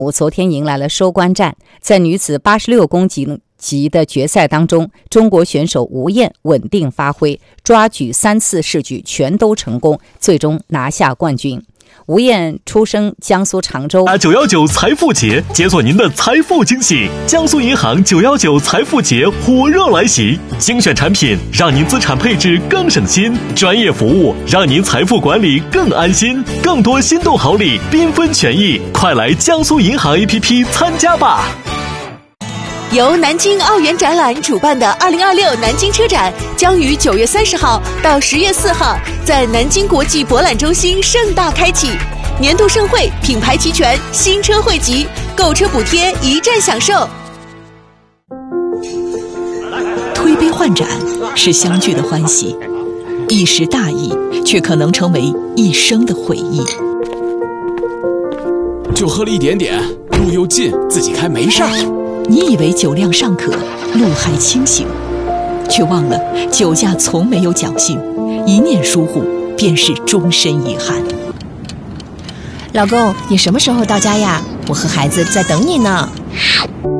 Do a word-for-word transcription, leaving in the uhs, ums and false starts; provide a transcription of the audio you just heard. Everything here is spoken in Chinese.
昨天迎来了收官战，在女子八十六公斤级的决赛当中，中国选手吴燕稳定发挥，抓举三次试举全都成功，最终拿下冠军。吴燕出生江苏常州。 九一九财富节，解锁您的财富惊喜！江苏银行九一九财富节火热来袭，精选产品让您资产配置更省心，专业服务让您财富管理更安心，更多心动好礼缤纷权益，快来江苏银行 A P P 参加吧！ 由南京奥园展览主办的二零二六南京车展将于九月三十号到十月四号在南京国际博览中心盛大开启。年度盛会，品牌齐全，新车汇集，购车补贴一站享受。 推杯换盏是相聚的欢喜，一时大意却可能成为一生的回忆。 就喝了一点点，路又近，自己开没事儿。 你以为酒量尚可，路还清醒，却忘了酒驾从没有侥幸，一念疏忽便是终身遗憾。 老公，你什么时候到家呀？我和孩子在等你呢。